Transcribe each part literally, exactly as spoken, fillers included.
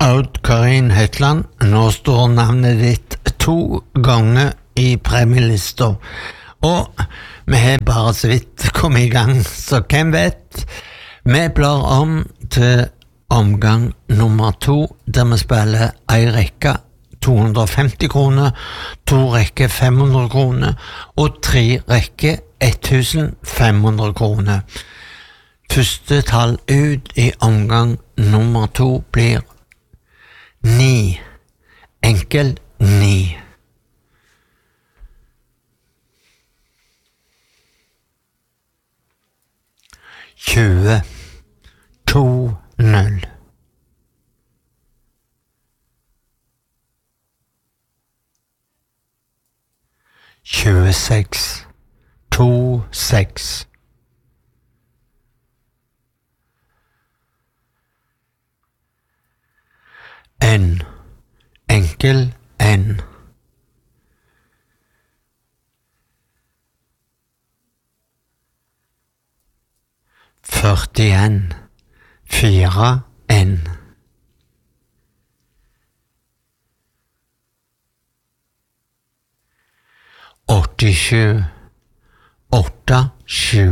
Odd Karin Hetland, nå står navnet ditt to ganger i premielista, og vi har bare så vidt kommet i gang, så hvem vet? Vi blar om til omgang nummer to, der vi spiller en rekke to hundre og femti kroner, to rekke fem hundre kroner, og tre rekke tusen fem hundre kroner. Første tall ut i omgang nummer to blir ni. Enkel ni. tjue. To null. tjueseks. To seks. N. Enkel N. førtien. Fire N. åttisju. Åtte sju.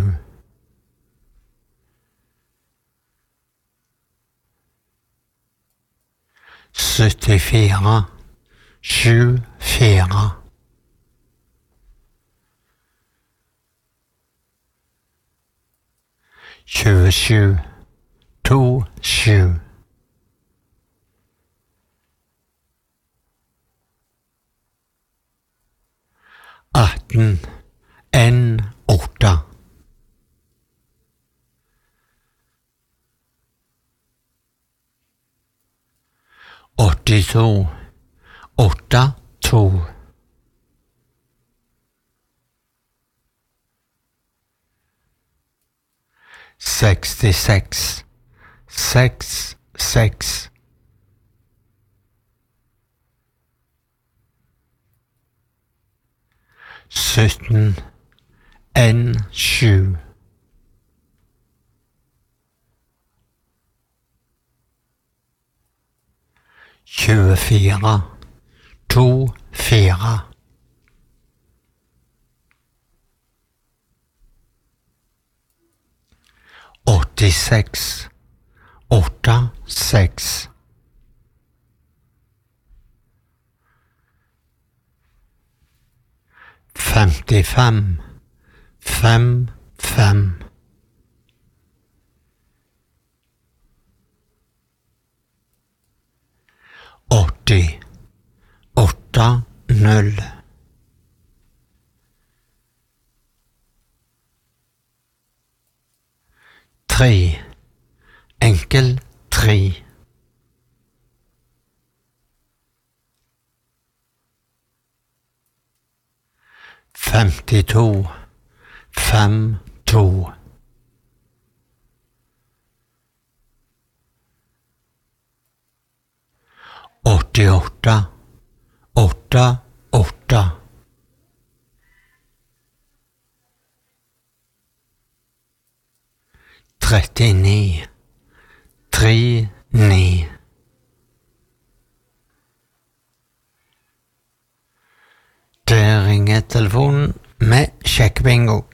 syttifire. Sju fire. tjuesju. To sju. atten. N åtte. åttito. Åtte to. sekstiseks. Seks seks. sytten. N sju. tjuefire. To fire. åttiseks. Åtte seks. femtifem. Fem fem. åtti. Åtte null. Tre. Enkel tre. femtito. Fem to. åttiåtte. Åtte åtte. trettini. Tre ni. Det ringer telefonen med sjekkbingo.